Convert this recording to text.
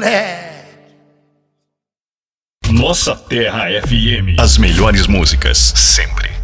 moleque. Nossa Terra FM. As melhores músicas, sempre.